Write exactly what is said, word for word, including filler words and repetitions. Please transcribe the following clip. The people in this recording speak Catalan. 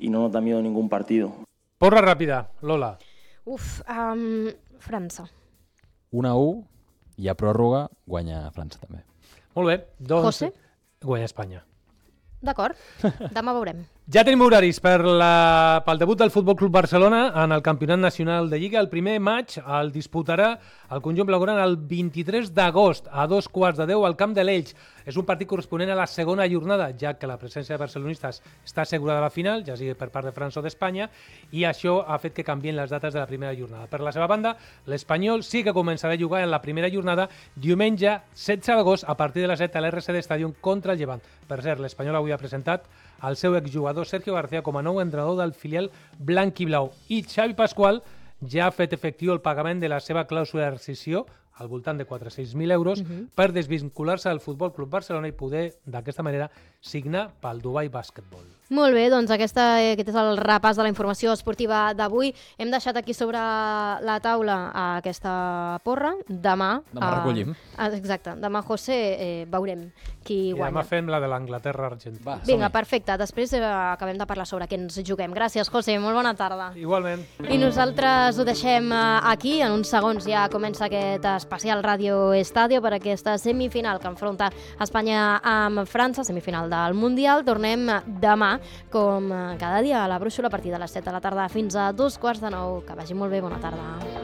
y no nos da miedo ningún partido. Porra ràpida, Lola. Uf, um, França. un a u i a pròrroga guanya França també. Molt bé. Doncs José? Guanya Espanya. D'acord, demà veurem. Ja tenim horaris per la, pel debut del Futbol Club Barcelona en el Campionat Nacional de Lliga. El primer maig el disputarà el conjunt blaugrana el vint-i-tres d'agost a dos quarts de deu al camp de l'Elx. És un partit corresponent a la segona jornada, ja que la presència de barcelonistes està assegurada a la final, ja sigui per part de França o d'Espanya, i això ha fet que canvien les dates de la primera jornada. Per la seva banda, l'Espanyol sí que començarà a jugar en la primera jornada diumenge setze d'agost a partir de les set a l'R C D Stadium contra el Llevant. Per cert, l'Espanyol avui ha presentat el seu exjugador Sergio García com a nou entrenador del filial blanc i blau. I Xavi Pasqual ja ha fet efectiu el pagament de la seva clàusula de rescissió al voltant de quatre-cents mil euros uh-huh. per desvincular-se del Futbol Club Barcelona i poder, d'aquesta manera, signar pel Dubai Basketball. Molt bé, doncs aquesta, aquest és el repàs de la informació esportiva d'avui. Hem deixat aquí sobre la taula aquesta porra. Demà... Demà eh, recollim. Exacte. Demà, José, eh, veurem qui I guanya. demà fem la de l'Anglaterra-Argentina. Vinga, perfecte. Després eh, acabem de parlar sobre què ens juguem. Gràcies, José. Molt bona tarda. Igualment. I nosaltres ho deixem eh, aquí. En uns segons ja comença aquest especial Ràdio Estadio per aquesta semifinal que enfronta Espanya amb França, semifinal del Mundial. Tornem demà, com cada dia, a la brúixola a partir de les set de la tarda fins a dos quarts de nou. Que vagi molt bé, bona tarda.